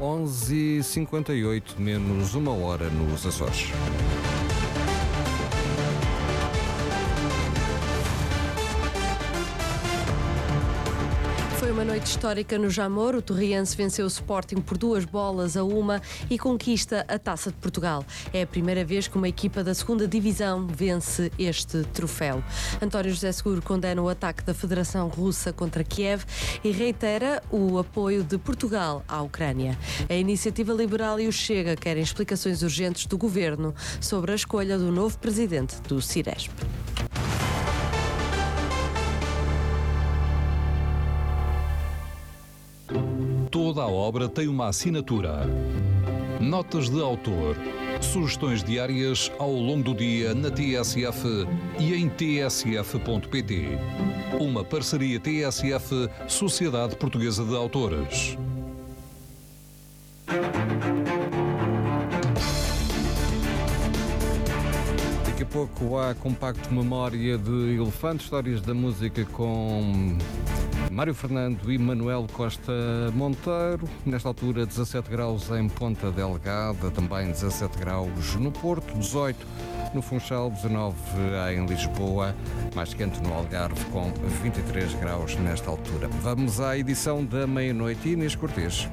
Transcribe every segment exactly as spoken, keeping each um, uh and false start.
onze e cinquenta e oito, menos uma hora nos Açores. Foi uma noite histórica no Jamor. O Torriense venceu o Sporting por duas bolas a uma e conquista a Taça de Portugal. É a primeira vez que uma equipa da segunda Divisão vence este troféu. António José Seguro condena o ataque da Federação Russa contra Kiev e reitera o apoio de Portugal à Ucrânia. A Iniciativa Liberal e o Chega querem explicações urgentes do Governo sobre a escolha do novo presidente do Ciresp. Toda a obra tem uma assinatura. Notas de autor. Sugestões diárias ao longo do dia na T S F e em t s f ponto p t. Uma parceria T S F, Sociedade Portuguesa de Autores. Daqui a pouco há compacto Memória de Elefante, histórias da música com Mário Fernando e Manuel Costa Monteiro. Nesta altura, dezassete graus em Ponta Delgada, também dezassete graus no Porto, dezoito no Funchal, dezanove em Lisboa, mais quente no Algarve, com vinte e três graus nesta altura. Vamos à edição da meia-noite. Inês Cortês.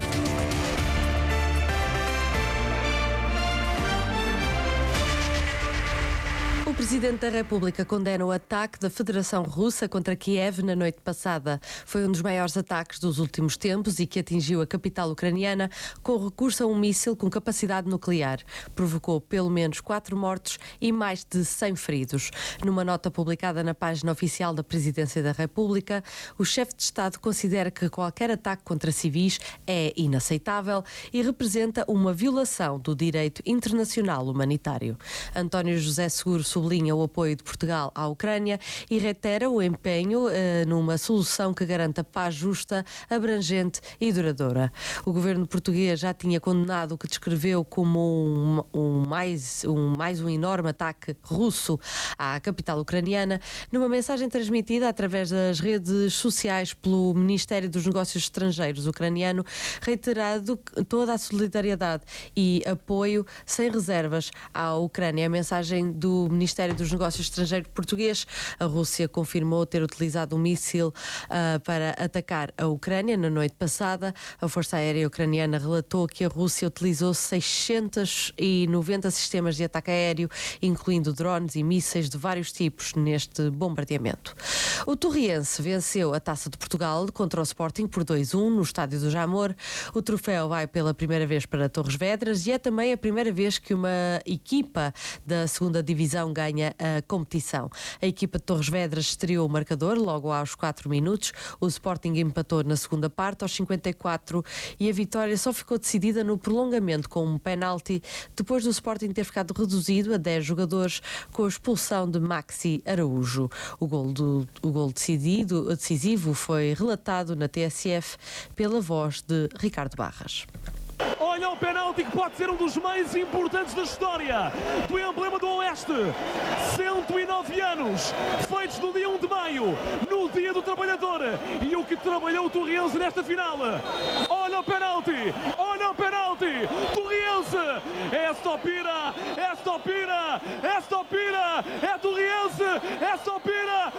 O Presidente da República condena o ataque da Federação Russa contra Kiev na noite passada. Foi um dos maiores ataques dos últimos tempos e que atingiu a capital ucraniana com recurso a um míssil com capacidade nuclear. Provocou pelo menos quatro mortos e mais de cem feridos. Numa nota publicada na página oficial da Presidência da República, o chefe de Estado considera que qualquer ataque contra civis é inaceitável e representa uma violação do direito internacional humanitário. António José Seguro sublinha o apoio de Portugal à Ucrânia e reitera o empenho eh, numa solução que garanta paz justa, abrangente e duradoura. O governo português já tinha condenado o que descreveu como um, um, mais, um, mais um enorme ataque russo à capital ucraniana, numa mensagem transmitida através das redes sociais pelo Ministério dos Negócios Estrangeiros ucraniano, reiterado toda a solidariedade e apoio sem reservas à Ucrânia. A mensagem do Ministério dos Negócios Estrangeiros português: a Rússia confirmou ter utilizado um míssil uh, para atacar a Ucrânia na noite passada. A Força Aérea Ucraniana relatou que a Rússia utilizou seiscentos e noventa sistemas de ataque aéreo, incluindo drones e mísseis de vários tipos, neste bombardeamento. O Torriense venceu a Taça de Portugal contra o Sporting por dois a um no estádio do Jamor. O troféu vai pela primeira vez para Torres Vedras e é também a primeira vez que uma equipa da segunda Divisão ganha a competição. A equipa de Torres Vedras estreou o marcador logo aos quatro minutos. O Sporting empatou na segunda parte aos cinquenta e quatro e a vitória só ficou decidida no prolongamento com um penalti, depois do Sporting ter ficado reduzido a dez jogadores com a expulsão de Maxi Araújo. O gol do o gol decidido, decisivo foi relatado na T S F pela voz de Ricardo Barras. Olha o penalti que pode ser um dos mais importantes da história do emblema do Oeste. cento e nove anos, feitos no dia um de maio, no dia do trabalhador, e o que trabalhou o Torriense nesta final. Olha o penalti, olha o penalti, Torriense, é Stopira, é Stopira, é Stopira, é Torriense, é Stopira,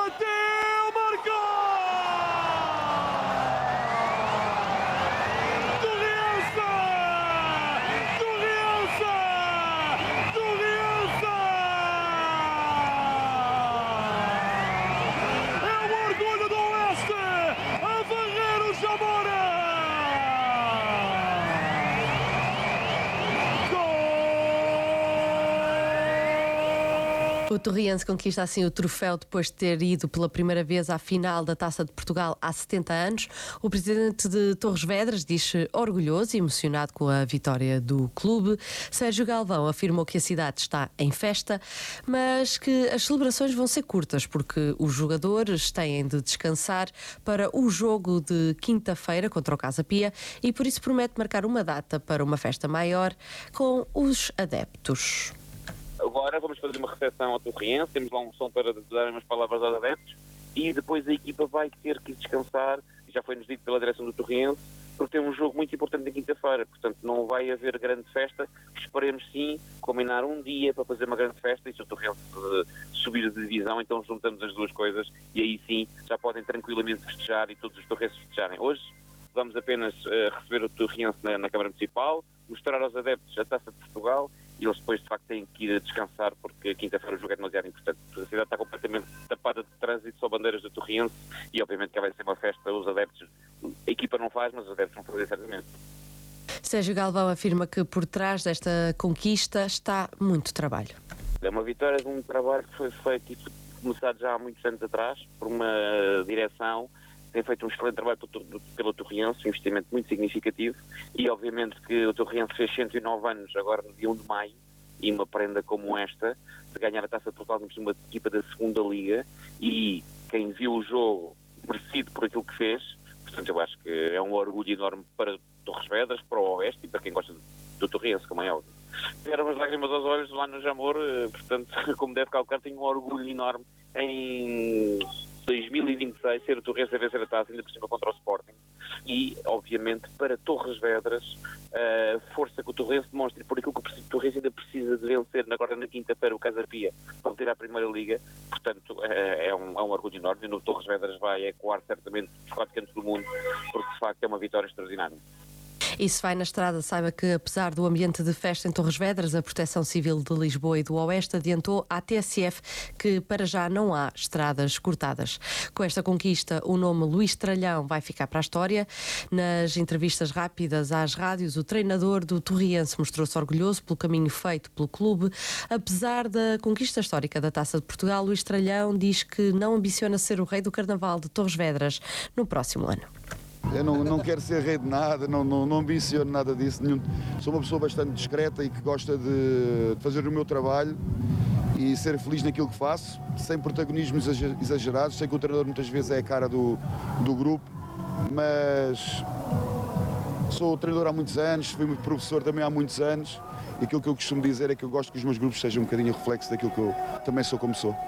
bateu, marcou! O Torriense conquista assim o troféu depois de ter ido pela primeira vez à final da Taça de Portugal há setenta anos. O presidente de Torres Vedras diz-se orgulhoso e emocionado com a vitória do clube. Sérgio Galvão afirmou que a cidade está em festa, mas que as celebrações vão ser curtas porque os jogadores têm de descansar para o jogo de quinta-feira contra o Casa Pia e por isso promete marcar uma data para uma festa maior com os adeptos. Agora vamos fazer uma recepção ao Torriense, temos lá um som para dar umas palavras aos adeptos e depois a equipa vai ter que descansar, já foi-nos dito pela direção do Torriense, porque tem um jogo muito importante na quinta-feira, portanto não vai haver grande festa. Esperemos sim combinar um dia para fazer uma grande festa, e se o Torrense uh, subir de divisão, então juntamos as duas coisas e aí sim já podem tranquilamente festejar e todos os torrenses festejarem. Hoje vamos apenas uh, receber o Torrense na, na Câmara Municipal, mostrar aos adeptos a Taça de Portugal, e eles depois de facto têm que ir a descansar, porque quinta-feira o jogo é demasiado importante. A cidade está completamente tapada de trânsito, só bandeiras do Torrense, e obviamente que vai ser uma festa. Os adeptos, a equipa não faz, mas os adeptos vão fazer certamente. Sérgio Galvão afirma que por trás desta conquista está muito trabalho. É uma vitória de um trabalho que foi feito e começado já há muitos anos atrás, por uma direção. Tem feito um excelente trabalho pelo Torrense, um investimento muito significativo, e obviamente que o Torrense fez cento e nove anos agora no dia um de maio, e uma prenda como esta, de ganhar a Taça de Portugal de uma equipa da segunda Liga, e quem viu o jogo merecido por aquilo que fez, portanto eu acho que é um orgulho enorme para Torres Vedras, para o Oeste e para quem gosta do Torrense, como é óbvio. Tiveram umas lágrimas aos olhos lá no Jamor, portanto, como deve calcular, tenho um orgulho enorme em dois mil e vinte e seis ser o Torrense a vencer a Taça, ainda por cima contra o Sporting, e obviamente para Torres Vedras a força que o Torrense demonstra, e por aquilo que o Torrense ainda precisa de vencer agora na quinta-feira o Casa Pia para ter a Primeira Liga, portanto é um, é um orgulho enorme, e no Torres Vedras vai ecoar certamente os quatro cantos do mundo, porque de facto é uma vitória extraordinária. E se vai na estrada, saiba que, apesar do ambiente de festa em Torres Vedras, a Proteção Civil de Lisboa e do Oeste adiantou à T S F que para já não há estradas cortadas. Com esta conquista, o nome Luís Tralhão vai ficar para a história. Nas entrevistas rápidas às rádios, o treinador do Torrense mostrou-se orgulhoso pelo caminho feito pelo clube. Apesar da conquista histórica da Taça de Portugal, Luís Tralhão diz que não ambiciona ser o rei do Carnaval de Torres Vedras no próximo ano. Eu não, não quero ser rei de nada, não, não, não ambiciono nada disso. Nenhum. Sou uma pessoa bastante discreta e que gosta de fazer o meu trabalho e ser feliz naquilo que faço, sem protagonismos exagerados. Sei que o treinador muitas vezes é a cara do, do grupo, mas sou treinador há muitos anos, fui professor também há muitos anos, e aquilo que eu costumo dizer é que eu gosto que os meus grupos sejam um bocadinho reflexo daquilo que eu também sou como sou.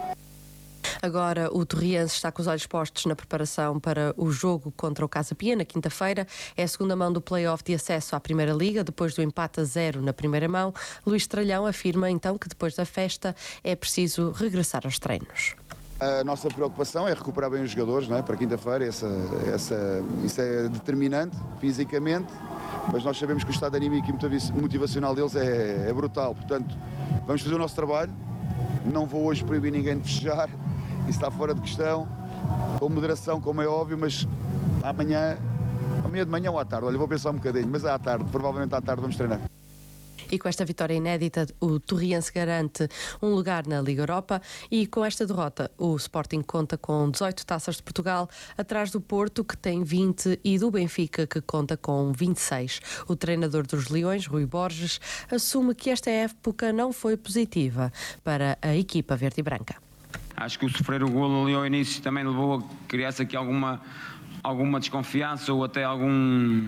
Agora o Torrense está com os olhos postos na preparação para o jogo contra o Casa Pia na quinta-feira. É a segunda mão do play-off de acesso à Primeira Liga, depois do empate a zero na primeira mão. Luís Tralhão afirma então que depois da festa é preciso regressar aos treinos. A nossa preocupação é recuperar bem os jogadores, não é? Para quinta-feira. Essa, essa, isso é determinante fisicamente, mas nós sabemos que o estado anímico e motivacional deles é, é brutal. Portanto, vamos fazer o nosso trabalho. Não vou hoje proibir ninguém de festejar. Isso está fora de questão, com moderação, como é óbvio, mas amanhã, amanhã de manhã ou à tarde, olha, vou pensar um bocadinho, mas é à tarde, provavelmente à tarde vamos treinar. E com esta vitória inédita, o Torrense garante um lugar na Liga Europa, e com esta derrota o Sporting conta com dezoito taças de Portugal, atrás do Porto, que tem vinte, e do Benfica, que conta com vinte e seis. O treinador dos Leões, Rui Borges, assume que esta época não foi positiva para a equipa verde e branca. Acho que o sofrer o golo ali ao início também levou a criar-se aqui alguma, alguma desconfiança ou até algum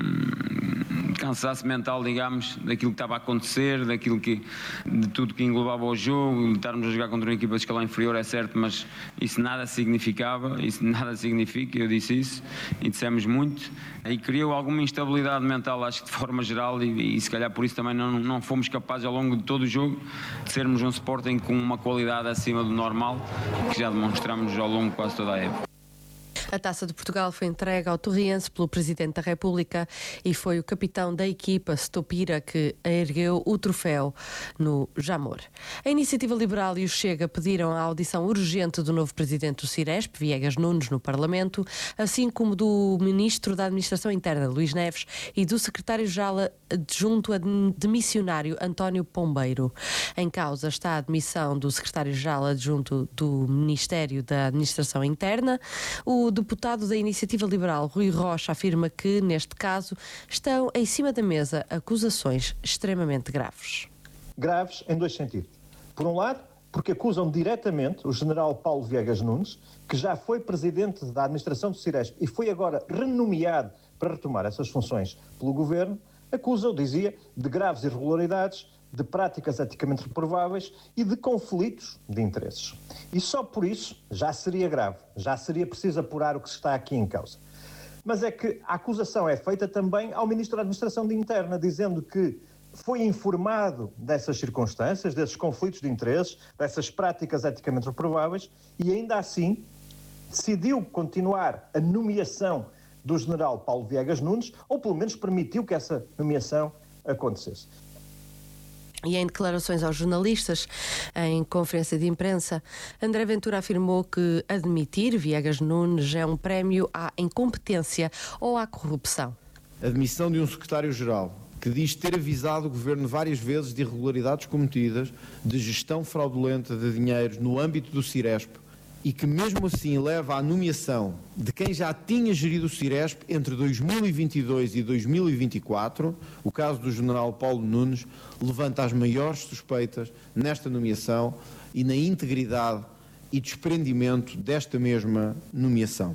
cansaço mental, digamos, daquilo que estava a acontecer, daquilo que, de tudo que englobava o jogo. Estarmos a jogar contra uma equipa de escalão inferior é certo, mas isso nada significava, isso nada significa, eu disse isso e dissemos muito, e criou alguma instabilidade mental, acho que de forma geral, e, e se calhar por isso também não, não fomos capazes ao longo de todo o jogo de sermos um Sporting com uma qualidade acima do normal, que já demonstramos ao longo de quase toda a época. A Taça de Portugal foi entregue ao Torrense pelo Presidente da República e foi o capitão da equipa, Stopira, que ergueu o troféu no Jamor. A Iniciativa Liberal e o Chega pediram a audição urgente do novo Presidente do Ciresp, Viegas Nunes, no Parlamento, assim como do Ministro da Administração Interna, Luís Neves, e do Secretário-Geral Adjunto Demissionário, António Pombeiro. Em causa está a admissão do Secretário-Geral Adjunto do Ministério da Administração Interna. O deputado da Iniciativa Liberal, Rui Rocha, afirma que, neste caso, estão em cima da mesa acusações extremamente graves. Graves em dois sentidos. Por um lado, porque acusam diretamente o general Paulo Viegas Nunes, que já foi presidente da administração do Ciresp e foi agora renomeado para retomar essas funções pelo governo, acusam, dizia, de graves irregularidades, de práticas eticamente reprováveis e de conflitos de interesses. E só por isso já seria grave, já seria preciso apurar o que se está aqui em causa. mas é que a acusação é feita também ao Ministro da Administração Interna, dizendo que foi informado dessas circunstâncias, desses conflitos de interesses, dessas práticas eticamente reprováveis, e ainda assim decidiu continuar a nomeação do general Paulo Viegas Nunes, ou pelo menos permitiu que essa nomeação acontecesse. E em declarações aos jornalistas, em conferência de imprensa, André Ventura afirmou que admitir Viegas Nunes é um prémio à incompetência ou à corrupção. A demissão de um secretário-geral que diz ter avisado o Governo várias vezes de irregularidades cometidas, de gestão fraudulenta de dinheiros no âmbito do Ciresp, e que mesmo assim leva à nomeação de quem já tinha gerido o Ciresp entre dois mil e vinte e dois e dois mil e vinte e quatro, o caso do general Paulo Nunes, levanta as maiores suspeitas nesta nomeação e na integridade e desprendimento desta mesma nomeação.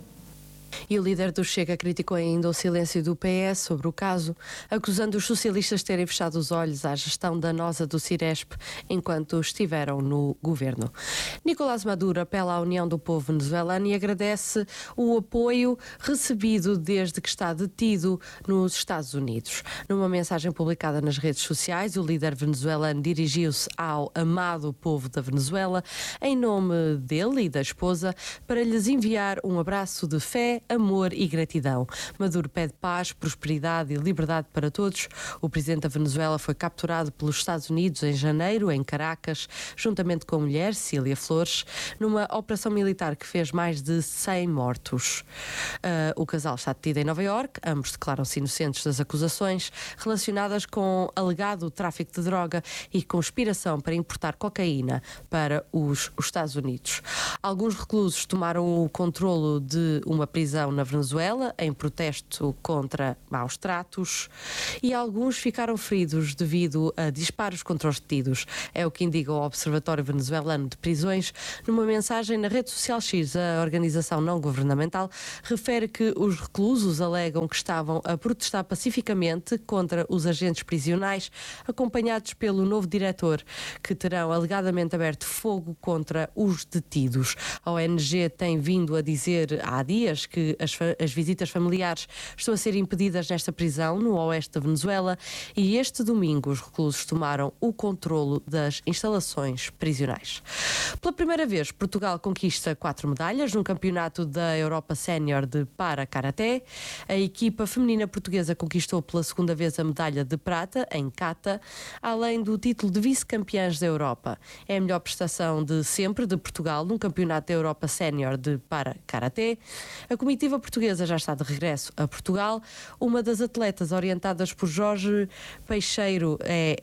E o líder do Chega criticou ainda o silêncio do P S sobre o caso, acusando os socialistas de terem fechado os olhos à gestão danosa do Ciresp enquanto estiveram no governo. Nicolás Maduro apela à união do povo venezuelano e agradece o apoio recebido desde que está detido nos Estados Unidos. Numa mensagem publicada nas redes sociais, o líder venezuelano dirigiu-se ao amado povo da Venezuela em nome dele e da esposa para lhes enviar um abraço de fé, amor e gratidão. Maduro pede paz, prosperidade e liberdade para todos. O presidente da Venezuela foi capturado pelos Estados Unidos em janeiro, em Caracas, juntamente com a mulher, Cília Flores, numa operação militar que fez mais de cem mortos. Uh, o casal está detido em Nova Iorque. Ambos declaram-se inocentes das acusações relacionadas com alegado tráfico de droga e conspiração para importar cocaína para os, os Estados Unidos. Alguns reclusos tomaram o controlo de uma prisão na Venezuela, em protesto contra maus tratos, e alguns ficaram feridos devido a disparos contra os detidos. É o que indica o Observatório Venezuelano de Prisões. Numa mensagem na rede social X, a organização não governamental refere que os reclusos alegam que estavam a protestar pacificamente contra os agentes prisionais, acompanhados pelo novo diretor, que terão alegadamente aberto fogo contra os detidos. A O N G tem vindo a dizer há dias que as, as visitas familiares estão a ser impedidas nesta prisão no oeste da Venezuela, e este domingo os reclusos tomaram o controlo das instalações prisionais. Pela primeira vez, Portugal conquista quatro medalhas no campeonato da Europa Sénior de Para-Karaté. A equipa feminina portuguesa conquistou pela segunda vez a medalha de prata em kata, além do título de vice-campeãs da Europa. É a melhor prestação de sempre de Portugal num campeonato da Europa Sénior de Para-Karaté. A comitiva portuguesa já está de regresso a Portugal. Uma das atletas orientadas por Jorge Peixeiro é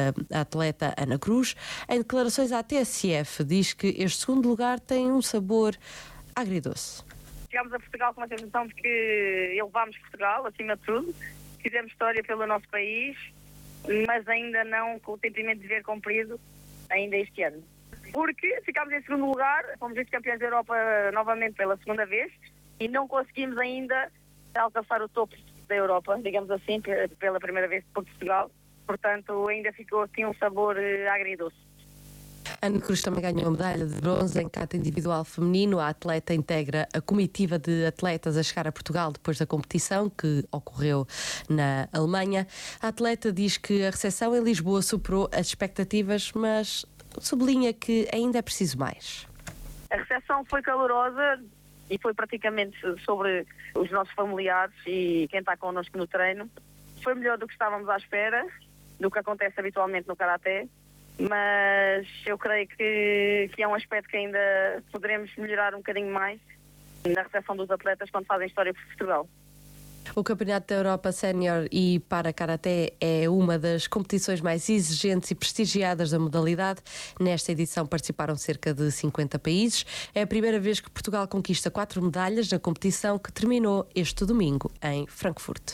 a atleta Ana Cruz. Em declarações à T S F, diz que este segundo lugar tem um sabor agridoce. Chegámos a Portugal com a sensação de que elevámos Portugal, acima de tudo. Fizemos história pelo nosso país, mas ainda não com o sentimento de dever cumprido ainda este ano. Porque ficámos em segundo lugar, fomos vice-campeões da Europa novamente pela segunda vez, e não conseguimos ainda alcançar o topo da Europa, digamos assim, pela primeira vez por Portugal. Portanto, ainda ficou assim um sabor agridoce. Ana Cruz também ganhou a medalha de bronze em kata individual feminino. A atleta integra a comitiva de atletas a chegar a Portugal depois da competição, que ocorreu na Alemanha. A atleta diz que a recepção em Lisboa superou as expectativas, mas sublinha que ainda é preciso mais. A recepção foi calorosa e foi praticamente sobre os nossos familiares e quem está connosco no treino. Foi melhor do que estávamos à espera, do que acontece habitualmente no karaté, mas eu creio que, que é um aspecto que ainda poderemos melhorar um bocadinho mais na recepção dos atletas quando fazem história por Portugal. O Campeonato da Europa Sénior e Para-Karaté é uma das competições mais exigentes e prestigiadas da modalidade. Nesta edição participaram cerca de cinquenta países. É a primeira vez que Portugal conquista quatro medalhas na competição, que terminou este domingo em Frankfurt.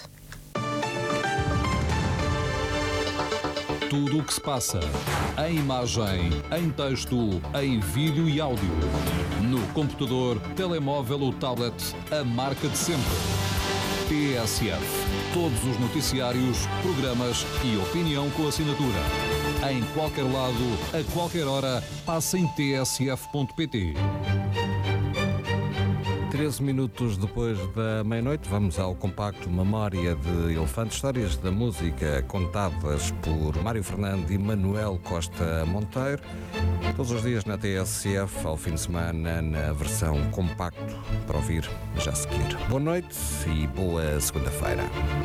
Tudo o que se passa, em imagem, em texto, em vídeo e áudio. No computador, telemóvel ou tablet, a marca de sempre. T S F. Todos os noticiários, programas e opinião com assinatura. Em qualquer lado, a qualquer hora, passa em t s f ponto p t. treze minutos depois da meia-noite, vamos ao compacto Memória de Elefante, histórias da música contadas por Mário Fernando e Manuel Costa Monteiro, todos os dias na T S F, ao fim de semana na versão compacto, para ouvir já a seguir. Boa noite e boa segunda-feira.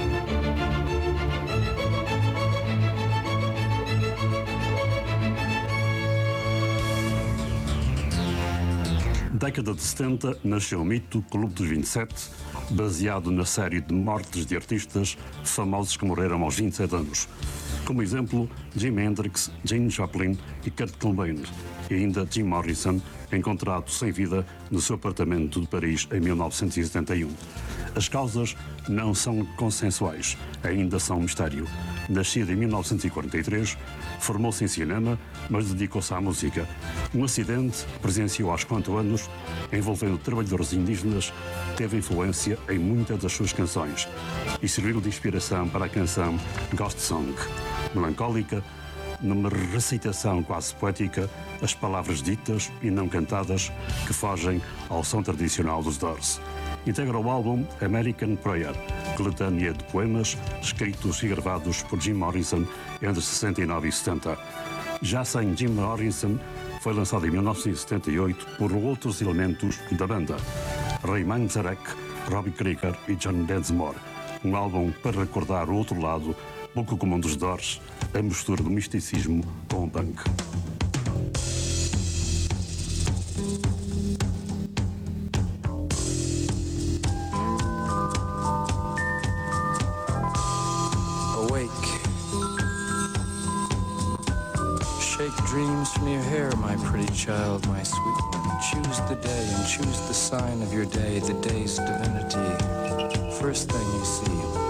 Década de setenta, nasceu o mito Clube dos vinte e sete, baseado na série de mortes de artistas famosos que morreram aos vinte e sete anos. Como exemplo, Jimi Hendrix, Jane Joplin e Kurt Cobain, e ainda Jim Morrison, encontrado sem vida no seu apartamento de Paris em mil novecentos e setenta e um. As causas não são consensuais, ainda são um mistério. Nascido em mil novecentos e quarenta e três, formou-se em cinema, mas dedicou-se à música. Um acidente que presenciou aos quatro anos, envolvendo trabalhadores indígenas, teve influência em muitas das suas canções e serviu de inspiração para a canção Ghost Song. Melancólica, numa recitação quase poética, as palavras ditas e não cantadas que fogem ao som tradicional dos Doors. Integra o álbum American Prayer, coletânea de poemas escritos e gravados por Jim Morrison entre sessenta e nove e setenta. Já sem Jim Morrison, foi lançado em mil novecentos e setenta e oito por outros elementos da banda, Ray Manzarek, Robbie Krieger e John Densmore. Um álbum para recordar o outro lado, pouco comum dos Doors, a mistura do misticismo com o punk. Dreams from your hair, my pretty child, my sweet one. Choose the day and choose the sign of your day, the day's divinity. First thing you see,